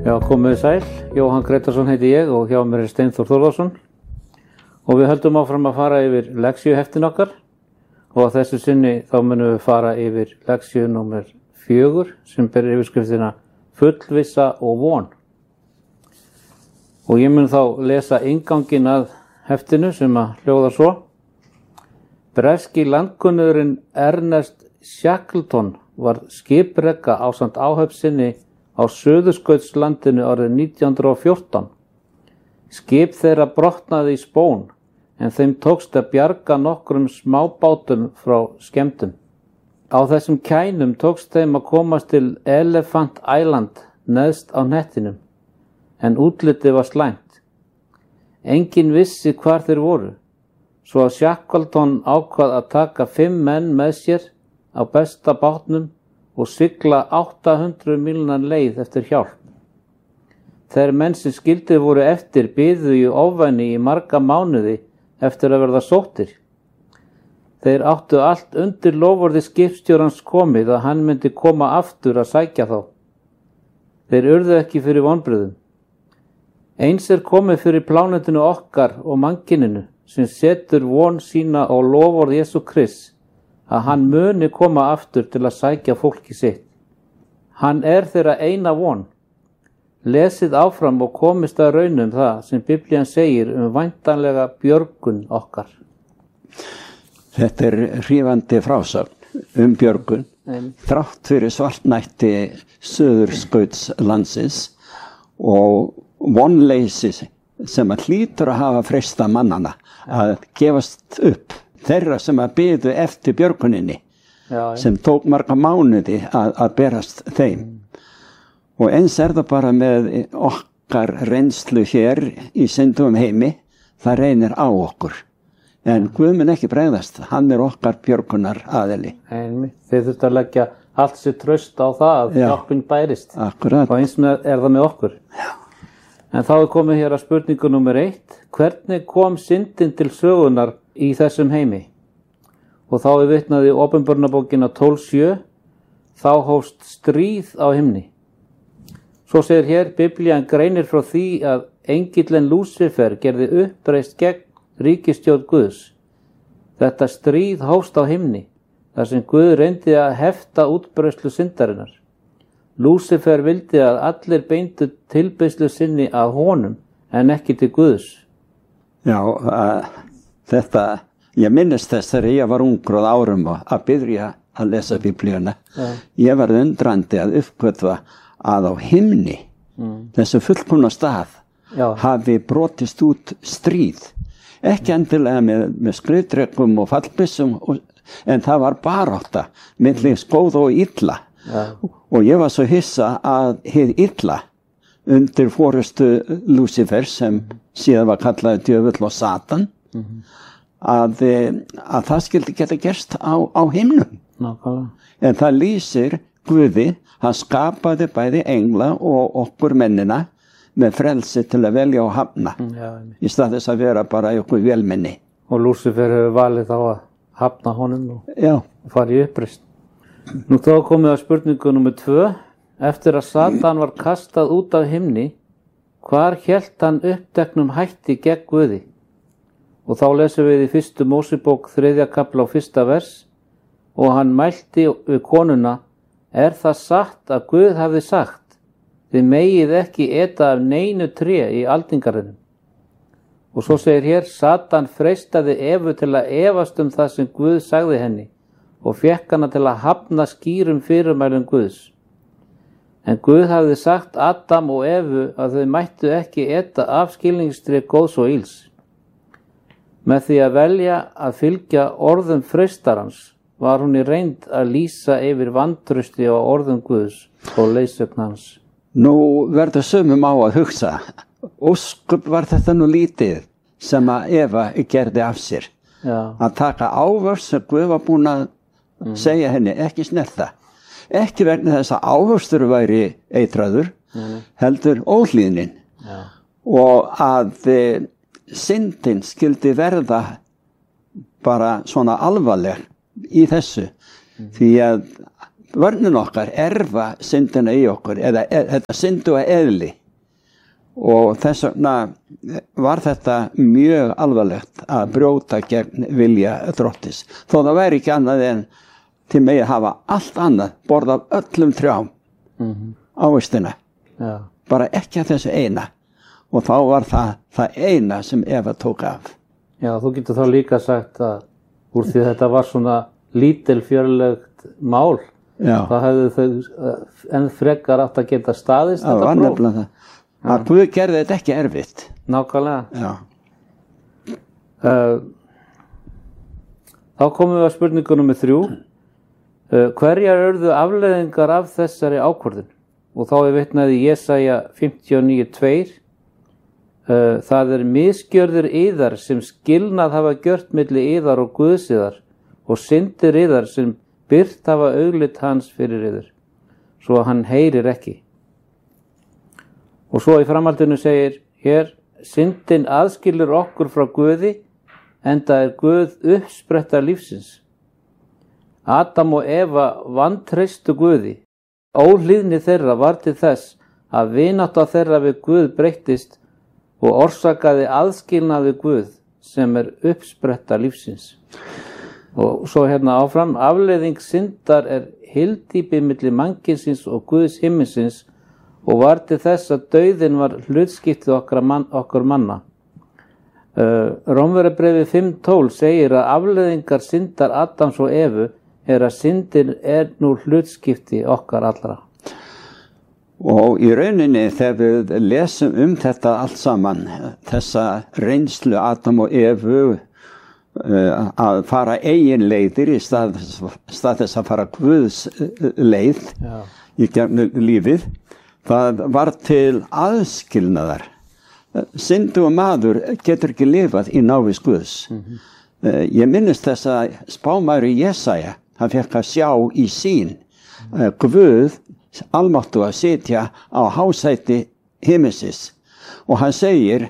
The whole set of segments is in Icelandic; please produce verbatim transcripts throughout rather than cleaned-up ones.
Já, komið sæl. Jóhann Gretarsson heiti ég og hjá mér er Steinþór Þórðarsson. Og við höldum áfram að fara yfir lexíuheftin okkar og að þessu sinni þá munum við fara yfir lexíu númer fjögur sem ber yfirskriftina Fullvissa og von. Og ég mun þá lesa innganginn að heftinu sem að hljóða svo. Breski landkunnurinn Ernest Shackleton var skiprekka ásamt áhöfn sinni á Suðurskautslandinu árið nítján hundrað og fjórtán. Skip þeirra brotnaði í spón, en þeim tókst að bjarga nokkrum smábátum frá skemmdum. Á þessum kænum tókst þeim að komast til Elephant Island neðst á hnettinum, en útlitið var slæmt. Enginn vissi hvar þeir voru, svo að Shackleton ákvað að taka fimm menn með sér á besta bátnum og sigla átta hundruð mílna leið eftir hjálp. Þeir menn sem skildir voru eftir biðu í ofvæni í marga mánuði eftir að verða sóttir. Þeir áttu allt undir loforði skipstjórans komið að hann myndi koma aftur að sækja þá. Þeir urðu ekki fyrir vonbrigðum. Eins er komið fyrir plánetinu okkar og mannkyninu sem setur von sína á loforð Jesú Krists að hann muni koma aftur til að sækja fólki sitt. Hann er þeirra eina von. Lesið áfram og komist að raunum það sem Biblían segir um væntanlega björgun okkar. Þetta er hrífandi frásögn um björgun, mm. þrátt fyrir svartnætti Suðurskautslandsins og vonleysi sem að hlýtur að hafa freistað mannana að gefast upp. Þeirra sem að biðu eftir björguninni, já, já. Sem tók marga mánuði að, að berast þeim. Mm. Og eins er það bara með okkar reynslu hér í syndugum heimi, það reynir á okkur. En Guð mun ekki bregðast, hann er okkar björgunar aðili. Einmitt, þið þurft að leggja allt sér traust á það að hjálpin bærist. Akkurat. Og eins með, er það með okkur. Já. En þá er komið hér að spurningu númer eitt. Hvernig kom syndin til sögunar í þessum heimi? Og þá er vitnað í Opinberunarbókina tólf sjö, þá hófst stríð á himni. Svo segir hér, Biblían greinir frá því að engillinn Lúsifer gerði uppreist gegn ríkisstjórn Guðs. Þetta stríð hófst á himni, þar sem Guð reyndi að hefta útbreiðslu syndarinnar. Lúsifer vildi að allir beindu tilbeiðslu sinni að honum en ekki til Guðs. Já, uh, þetta, ég minnist þess þegar ég var ungur og árum að byrja að lesa Biblíuna. Ja. Ég var undrandi að uppgötva að á himni, mm. þessu fullkomna stað, Já. hafi brotist út stríð. Ekki endilega með, með skriðdrekum og fallbyssum, en það var barátta milli góða og illa. Ja. Og ég var svo hissa að hið illa undir forystu Lúsifer sem síðan var kallaði djöfull og Satan, mm-hmm. að, að það skildi geta gerst á, á himnum. Nákvæmlega. En það lýsir Guði, hann skapaði bæði engla og okkur mennina með frelsi til að velja og hafna, ja, í stað þess að vera bara ykkur velmenni. Og Lúsifer hefur valið þá að hafna honum og Já. fara í uppreist. Nú þá komið að spurningu númer tvö. Eftir að Satan var kastað út af himni, hvar hélt hann uppteknum hætti gegn Guði? Og þá lesum við í fyrstu Mósebók þriðja kafla og fyrsta vers, og hann mælti við konuna, er það satt að Guð hafði sagt, þið megið ekki eta af neinu tré í aldingarðinum. Og svo segir hér, Satan freistaði Evu til að efast um það sem Guð sagði henni og fekk hana til að hafna skýrum fyrirmælum Guðs. En Guð hafði sagt Adam og Evu að þau mættu ekki eta af skilningstré góðs og ills. Með því að velja að fylgja orðum freistarans var hún í reynd að lýsa yfir vantrausti á orðum Guðs og leiðsögn hans. Nú verður sumum á að hugsa, ósköp var þetta nú lítið sem að Eva gerði af sér. Já. Að taka ávöxt sem Guð var búin að mm. segja henni, ekki snerta. Ekki vegna þess að ávöxtur væri eitraður, mm. heldur óhlýðnin. Já. Og að e, syndin skildi verða bara svona alvarleg í þessu. Mm. Því að börnin okkar erfa syndina í okkur, eða e, þetta syndu að eðli. Og þess vegna var þetta mjög alvarlegt að brjóta gegn vilja Drottis. Þó það væri ekki annað en til megi hafa allt annað, borða af öllum trjám mm-hmm. ávistina. Já. Bara ekki að þessu eina. Og þá var það það eina sem Eva tók af. Já, þú getur þá líka sagt að úr því þetta var svona lítilfjörlegt mál, Já. þá hefðu þau enn frekar átt að geta staðist Það þetta var próf. nefnilega það. Að Guð gerði þetta ekki erfitt. Nákvæmlega. Já. Uh, þá komum við að spurningu númer þrjú. Uh, hverjar urðu afleiðingar af þessari ákvörðun? Og þá er vitnað í Jesaja fimmtíu og níu tvær. Uh, það er misgjörðir yðar sem skilnað hafa gjört milli yðar og Guðsiðar og syndir yðar sem byrt hafa auglit hans fyrir yður, svo að hann heyrir ekki. Og svo í framhaldinu segir hér, syndin aðskilur okkur frá Guði, enda er Guð uppspretta lífsins. Adam og Eva vantreystu Guði. Óhlýðni þeirra var til þess að vinátta þeirra við Guð breyttist og orsakaði aðskilnað við Guð sem er uppspretta lífsins. Og svo hérna áfram, afleiðing syndar er hyldýpi milli mannkynsins og Guðs himminsins og var til þess að dauðinn var hlutskiptið okkar, mann, okkar manna. Uh, Rómverjabréfið fimm tólf segir að afleiðingar syndar Adams og Evu er að syndin er nú hlutskipti okkar allra. Og í rauninni þegar við lesum um þetta allt saman, þessa reynslu Adam og Evu uh, að fara eigin leiðir í stað, stað þess að fara Guðs leið Já. Í gegnum lífið, það var til aðskilnaðar. Syndu og maður getur ekki lifað í návist Guðs. Mm-hmm. uh, ég minnist þess að spámaður í Jesaja, hann fekk að sjá í sín uh, Guð almáttu að sitja á hásæti himmisins og hann segir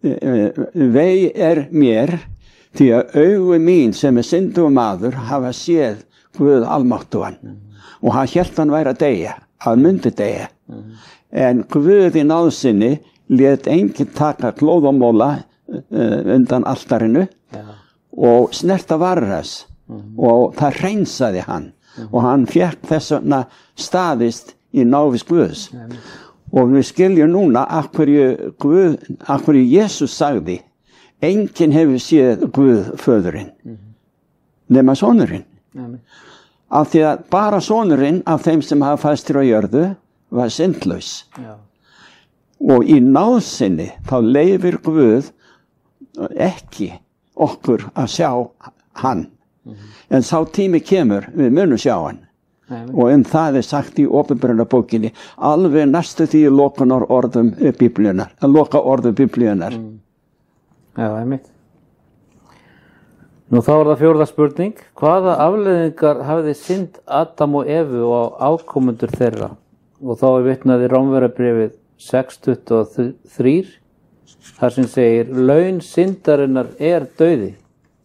vei er mér því að augu mín sem er syndu maður hafa séð Guð almáttugan og hann hélt hann væri að deyja, að myndi deyja mm. en Guð í náðsinni lét enginn taka klóðamóla uh, undan altarinu ja. Og snerta varras mm. og það hreinsaði hann Mm. og hann fekk þess vegna staðist í návist Guðs. Mm. Og við skiljum núna af hverju, Guð, af hverju Jesus sagði enginn hefur séð Guð föðurinn mm. nema sonurinn. Mm. Af því að bara sonurinn af þeim sem hafa fæstir á jörðu var syndlaus. Ja. Og í náðsinni þá leyfir Guð ekki okkur að sjá hann. Mm-hmm. En sá tími kemur, við munum sjá hann. Amen. Og um það er sagt í Opinberunarbókinni, alveg næstu því lokunar orðum biblíunar, að loka orðum biblíunar. Mm. Já, einmitt. Nú þá er það fjórða spurning, hvaða afleiðingar hafði synd Adam og Evu og afkomendur þeirra? Og þá er vitnað í Rómverjabréfið sex tuttugu og þrjú, þar sem segir, laun syndarinnar er dauði.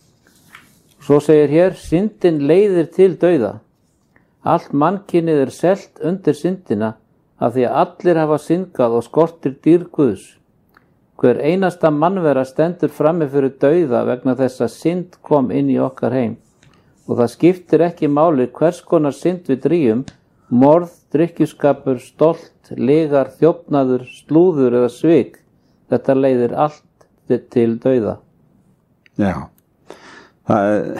Svo segir hér, syndin leiðir til dauða. Allt mannkynið er selt undir syndina af því að allir hafa syndgað og skortir dýr Guðs. Hver einasta mannvera stendur frammi fyrir dauða vegna þess að synd kom inn í okkar heim. Og það skiptir ekki máli hvers konar synd við drýjum, morð, drykkjuskapur, stolt, lygar, þjófnaður, slúður eða svik. Þetta leiðir allt til dauða. Já. Það,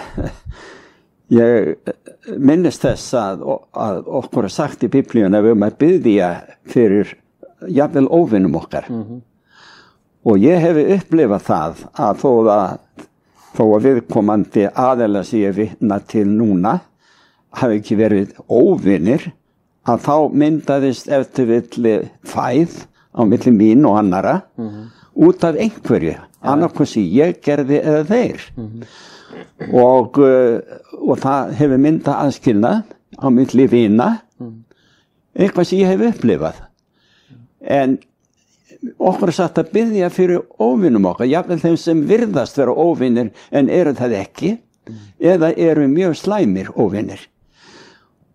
ég minnist þess að, að okkur er sagt í biblíun að við erum að biðja fyrir jafnvel óvinnum okkar. Mm-hmm. Og ég hef upplifað það að þó að, þó að viðkomandi aðeila sem ég vitna til núna hafi ekki verið óvinnir, að þá myndaðist eftir villi fæð á milli mín og annara mm-hmm. út af einhverju, annarkvæmst sem ég gerði eða þeir. Mm-hmm. Og, og það hefur myndað aðskilnað á milli vina, mm. eitthvað sem ég hef upplifað. En okkur er satt að biðja fyrir óvinnum okkar, jafnvel þeim sem virðast vera óvinnir en eru það ekki, mm. eða eru mjög slæmir óvinnir.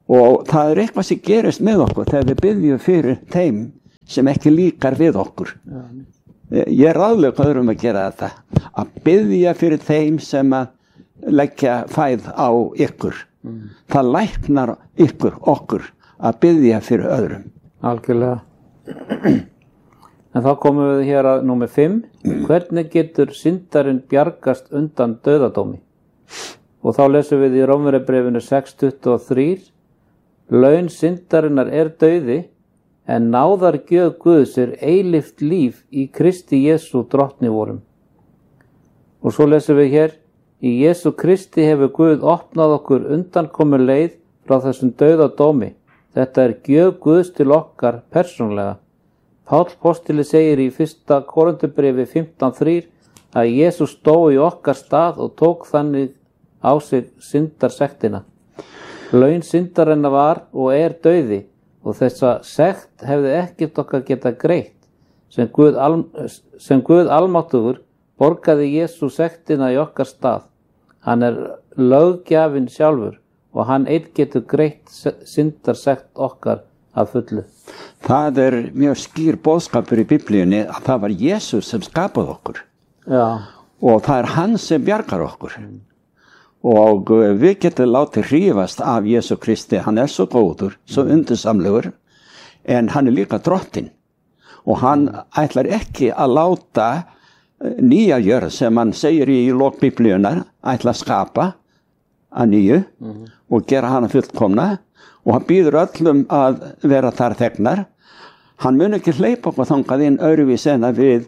Og það er eitthvað sem gerist með okkur þegar við byggjum fyrir þeim sem ekki líkar við okkur. Ja. Ég er ráðlegur um að gera þetta, að biðja fyrir þeim sem að leggja fæð á ykkur. Mm. Það læknar ykkur, okkur, að biðja fyrir öðrum. Algjörlega. En þá komum við hér að númer fimm. Hvernig getur syndarinn bjargast undan dauðadómi? Og þá lesum við í Rómverjabréfinu sex tuttugu og þrjú. Laun syndarinnar er dauði, en náðargjöf Guðs er eilíft líf í Kristi Jesú drottni vorum. Og svo lesum við hér, í Jesú Kristi hefur Guð opnað okkur undankomu leið frá þessum dauðadómi. Þetta er gjöf Guðs til okkar persónlega. Páll postili segir í fyrsta Korinthubréfi fimmtán þrjú að Jesús dó í okkar stað og tók þannig á sig syndarsektina. Laun syndarinnar var og er dauði og þessa sekt hefði ekkert okkar geta greitt. Sem Guð, al, sem Guð almáttugur borgaði Jesú sektina í okkar stað. Hann er löggjafinn sjálfur og hann einn getur greitt syndarsekt okkar að fullu. Það er mjög skýr boðskapur í Biblíunni að það var Jesús sem skapaði okkur. Já. Og það er hann sem bjargar okkur. Mm. Og við getum látið hrífast af Jesú Kristi, hann er svo góður, svo undursamlegur, en hann er líka drottinn. Og hann ætlar ekki að láta nýja jörð sem hann segir í lok Biblíunnar, ætla að skapa að nýju mm-hmm. og gera hana fullkomna, og hann býður öllum að vera þar þegnar. Hann mun ekki hleypa okkur þangað inn öðruvís en að við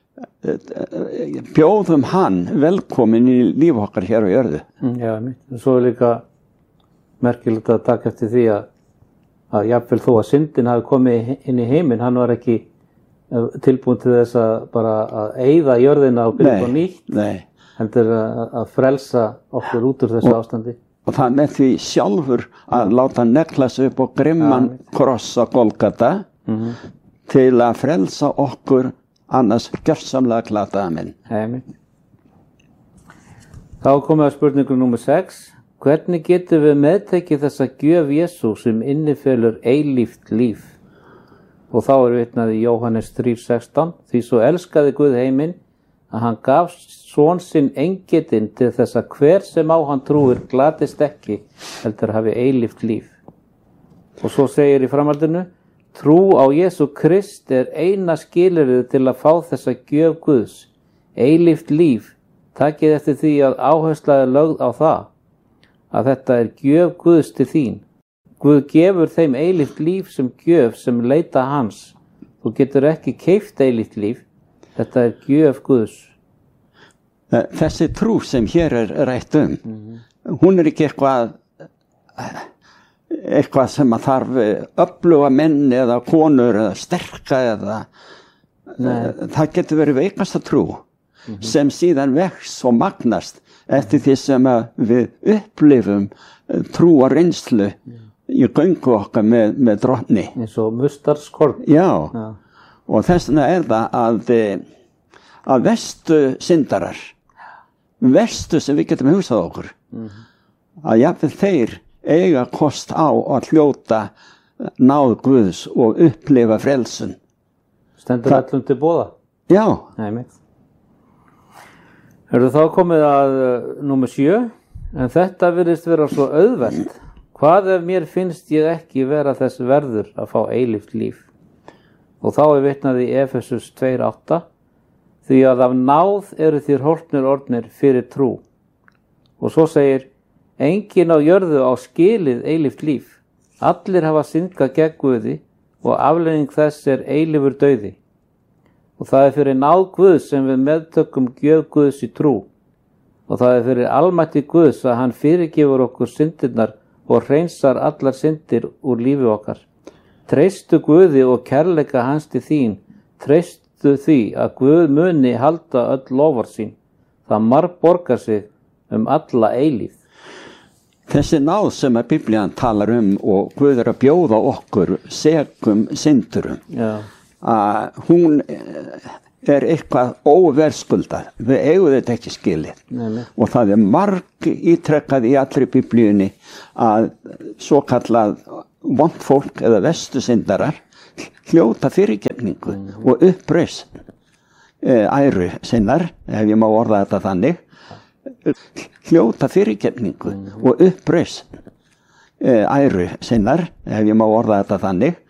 bjóðum hann velkomin í líf okkar hér á jörðu. Já, og svo er líka merkilegt að taka eftir því að, að jafnvel þó að syndin hafi komið inn í heiminn, hann var ekki tilbúin til þess að bara að eyða jörðina og byrja á nýtt, heldur að, að frelsa okkur út úr þessu og, ástandi. Og það með því sjálfur að láta negla sig upp og grimman ja, kross á Golgata mm-hmm. til að frelsa okkur annars gjörsamlega glataða minn. Heimitt. Þá komum við að spurningu númer sex. Hvernig getum við meðtekið þessa gjöf Jesú sem innifelur eilíft líf? Og þá er vitnað í Jóhannes þrjú sextán. Því svo elskaði Guð heiminn að hann gaf son sinn eingetinn til þess að hver sem á hann trúir glatist ekki heldur hafi eilíft líf. Og svo segir í framhaldinu, trú á Jesú Krist er eina skilyrðið til að fá þessa gjöf Guðs, eilíft líf. Takið eftir því að áhersla er lögð á það, að þetta er gjöf Guðs til þín. Guð gefur þeim eilíft líf sem gjöf sem leita hans. Þú getur ekki keypt eilíft líf, þetta er gjöf Guðs. Þessi trú sem hér er rætt um, mm-hmm. hún er ekki eitthvað... eitthvað sem að þarf öfluga menn eða konur eða sterka eða Nei. Það getur verið veikasta trú mm-hmm. sem síðan vex og magnast eftir því sem að við upplifum trú og reynslu yeah. í göngu okkar með, með drottni. Eins og mustardskorn. Já, Já, og þess vegna er það að, að verstu syndarar, verstu sem við getum hugsað okkur, mm-hmm. að jafnvel þeir eiga kost á að hljóta náð Guðs og upplifa frelsun. Stendur allum til boða? Já. Nei, mitt. Eru þá komið að uh, númer sjö, en þetta virðist vera svo auðvelt. Hvað ef mér finnst ég ekki vera þess verður að fá eilíft líf? Og þá er vitnað í Efesus tvö átta, því að af náð eru þér hólpnir orðnir fyrir trú. Og svo segir, enginn á jörðu á skilið eilíft líf. Allir hafa syndgað gegn Guði og afleiðing þess er eilífur dauði. Og það er fyrir náð Guðs sem við meðtökum gjöf Guðs í trú. Og það er fyrir almætti Guðs að hann fyrirgefur okkur syndirnar og hreinsar allar syndir úr lífi okkar. Treystu Guði og kærleika hans til þín. Treystu því að Guð muni halda öll lofar sín. Það margborgar sig um alla eilífð. Þessi náð sem að Biblían talar um og Guð er að bjóða okkur segum syndurum, Já. að hún er eitthvað óverskuldað. Við eigum þetta ekki skilið. Nei, nei. Og það er marg ítrekkað í allri biblíunni að svo kallað vont fólk eða vestusyndarar hljóta fyrirgefningu mm. og uppreisn e, æru sinnar, ef ég má orða þetta þannig, hljóta fyrirgefningu mm. og uppreisn e, æru sinnar, ef ég má orða þetta þannig,